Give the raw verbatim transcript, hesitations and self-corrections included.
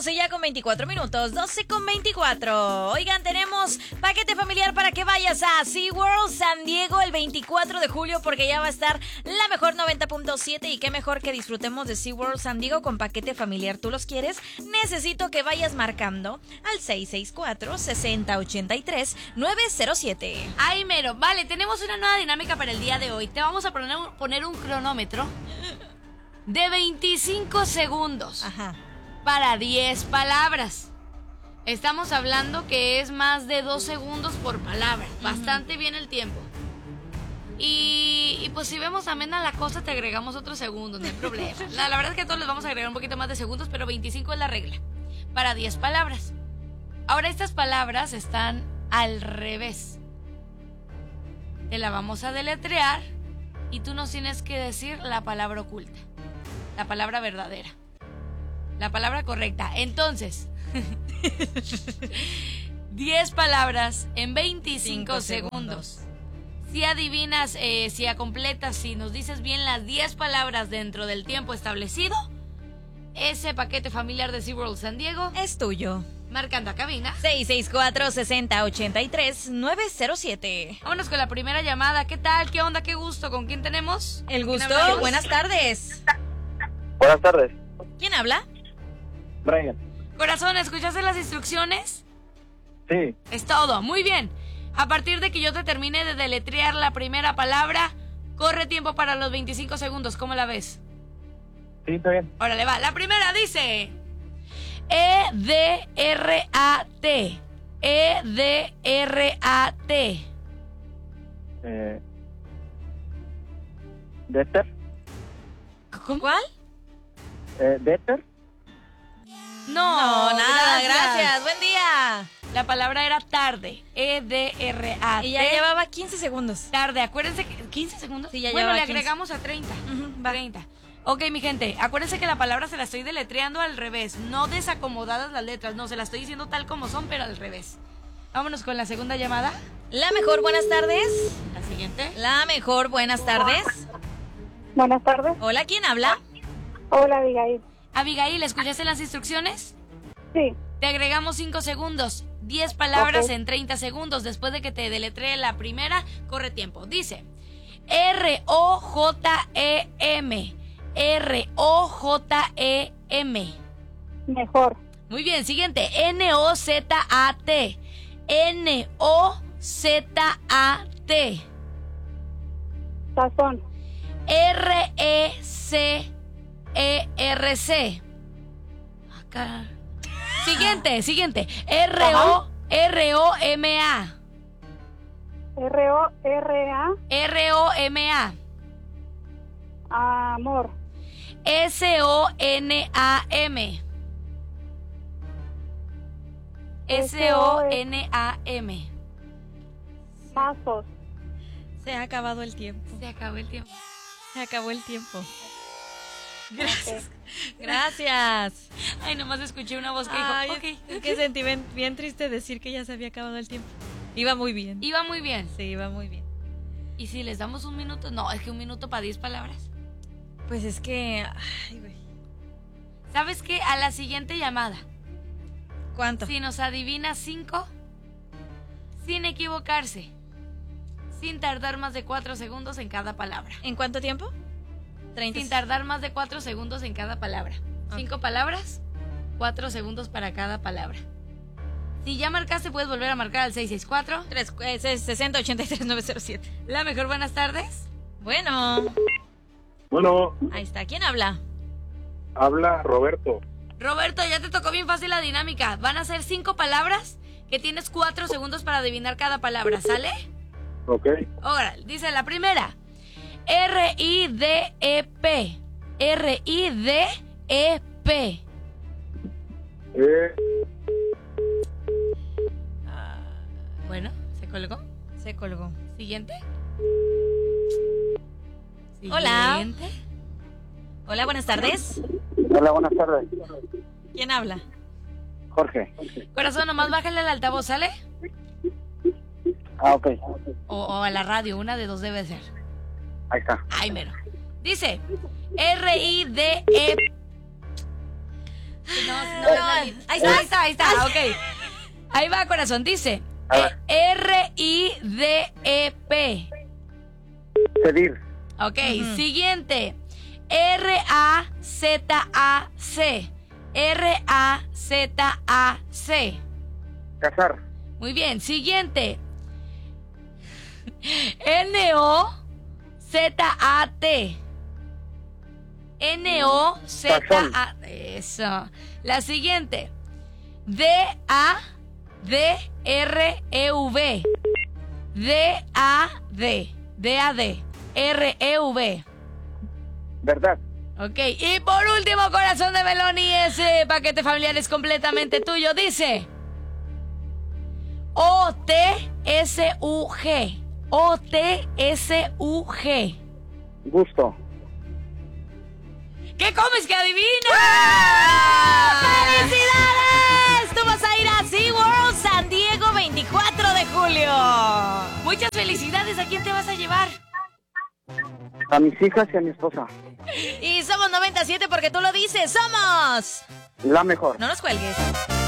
doce ya con veinticuatro minutos, doce con veinticuatro. Oigan, tenemos paquete familiar para que vayas a SeaWorld San Diego el veinticuatro de julio porque ya va a estar la mejor noventa punto siete y qué mejor que disfrutemos de SeaWorld San Diego con paquete familiar. ¿Tú los quieres? Necesito que vayas marcando al seis seis cuatro, seis cero ocho tres, nueve cero siete. Ay, mero, vale, tenemos una nueva dinámica para el día de hoy. Te vamos a poner, poner un cronómetro de veinticinco segundos. Ajá. Para diez palabras. Estamos hablando que es más de dos segundos por palabra. Uh-huh. Bastante bien el tiempo. Y, y pues si vemos amena la cosa, te agregamos otros segundos, no hay problema. La, la verdad es que a todos les vamos a agregar un poquito más de segundos, pero veinticinco es la regla. Para diez palabras. Ahora estas palabras están al revés. Te la vamos a deletrear y tú nos tienes que decir la palabra oculta. La palabra verdadera. La palabra correcta. Entonces, diez palabras en veinticinco segundos. segundos. Si adivinas, eh, si completas, si nos dices bien las diez palabras dentro del tiempo establecido, ese paquete familiar de SeaWorld San Diego es tuyo. Marcando a cabina seis seis cuatro, seis cero ocho tres, nueve cero siete. Vámonos con la primera llamada. ¿Qué tal? ¿Qué onda? ¿Qué gusto? ¿Con quién tenemos? El gusto. Buenas tardes. Buenas tardes. ¿Quién habla? Brian. Corazón, ¿escuchaste las instrucciones? Sí. Es todo. Muy bien. A partir de que yo te termine de deletrear la primera palabra, corre tiempo para los veinticinco segundos. ¿Cómo la ves? Sí, está bien. Órale, va. La primera dice E D R A T. E D R A T. Eh, ¿Dexter? ¿Cómo? ¿Cuál? Eh, ¿Dexter? No, no, nada, gracias. gracias. Buen día. La palabra era tarde. E D R A T. Y ya llevaba quince segundos. Tarde, acuérdense que... ¿quince segundos? Sí, ya bueno, llevaba le quince. agregamos a treinta. Uh-huh, treinta. Ok, mi gente, acuérdense que la palabra se la estoy deletreando al revés. No desacomodadas las letras. No, se la estoy diciendo tal como son, pero al revés. Vámonos con la segunda llamada. La mejor, buenas tardes. La siguiente. La mejor, buenas tardes. Buenas tardes. Hola, ¿quién habla? Hola, Abigail. Abigail, ¿escuchaste las instrucciones? Sí. Te agregamos cinco segundos. diez palabras Okay. en treinta segundos. Después de que te deletree la primera, corre tiempo. Dice R O J E M. R O J E M. Mejor. Muy bien, siguiente. N O Z A T. N O Z A T. Sazón. R E C E R C. Acá. Siguiente, siguiente. R O R O M A. R O R A. R O M A. Amor. S O N A M. S O N A M. Pasos. Se ha acabado el tiempo. Se acabó el tiempo. Se acabó el tiempo. Gracias. Gracias. Ay, nomás escuché una voz que Ay, dijo, ok. es que sentí bien, bien triste decir que ya se había acabado el tiempo. Iba muy bien. Iba muy bien. Sí, iba muy bien. ¿Y si les damos un minuto? No, es que un minuto para diez palabras. Pues es que... Ay, güey. ¿Sabes qué? A la siguiente llamada, ¿Cuánto? si nos adivina cinco, sin equivocarse, sin tardar más de cuatro segundos en cada palabra. ¿En cuánto tiempo? treinta. Sin tardar más de cuatro segundos en cada palabra. Cinco palabras, cuatro segundos para cada palabra. Si ya marcaste, puedes volver a marcar al seis seis cuatro. sesenta ochenta y tres nueve cero siete. La mejor, buenas tardes. Bueno. Bueno, Ahí está. ¿Quién habla? habla Roberto. Roberto, ya te tocó bien fácil la dinámica. Van a ser cinco palabras que tienes cuatro segundos para adivinar cada palabra, ¿sale? Ok. Ahora, dice la primera. R I D E P. R I D E P. Eh, Bueno, ¿se colgó? Se colgó. Siguiente. Hola. Siguiente. Hola, buenas tardes. hola, buenas tardes. ¿Quién habla? Jorge. Corazón, nomás bájale al altavoz, ¿sale? Ah, ok. O, o a la radio, una de dos debe ser. Ahí está. Ay, mero. Dice R I D E. No, no, es la línea. Ahí está. Ahí está, ahí está, ok. Ahí va, corazón, dice A ver. R I D E P. Pedir. Ok, siguiente. R A Z A C. R A Z A C. Casar. Muy bien, siguiente. N O Z A T. N O Z A T. Eso. La siguiente. D A D R E V. D A D. D A D. R E V. Verdad. Ok, y por último, corazón de melón, y ese paquete familiar es completamente tuyo. Dice O T S U G. O T S U G. Gusto. ¿Qué comes que adivina? ¡Felicidades! Tú vas a ir a SeaWorld San Diego veinticuatro de julio. Muchas felicidades. ¿A quién te vas a llevar? A mis hijas y a mi esposa. Y somos noventa y siete porque tú lo dices. ¡Somos! La mejor. No nos cuelgues.